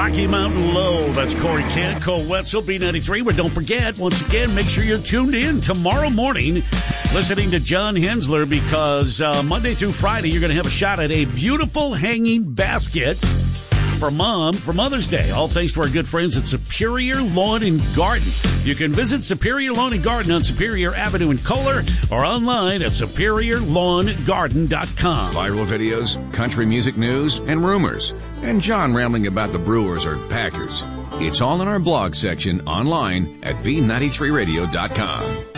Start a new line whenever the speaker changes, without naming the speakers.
Rocky Mountain Low. That's Corey Kent, Cole Wetzel, B93. But don't forget, once again, make sure you're tuned in tomorrow morning listening to John Hensler, because Monday through Friday, you're going to have a shot at a beautiful hanging basket for Mom for Mother's Day. All thanks to our good friends at Superior Lawn and Garden. You can visit Superior Lawn and Garden on Superior Avenue in Kohler or online at superiorlawngarden.com.
Viral videos, country music news, and rumors. And John rambling about the Brewers or Packers. It's all in our blog section online at B93radio.com.